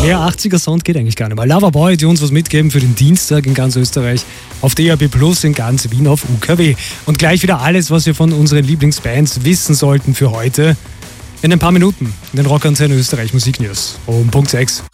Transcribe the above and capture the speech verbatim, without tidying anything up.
Mehr achtziger-Sound geht eigentlich gar nicht mehr. Loverboy, die uns was mitgeben für den Dienstag in ganz Österreich, auf D A B Plus, in ganz Wien auf U K W. Und gleich wieder alles, was wir von unseren Lieblingsbands wissen sollten für heute. In ein paar Minuten in den Rock Antenne Österreich Musiknews um Punkt sechs.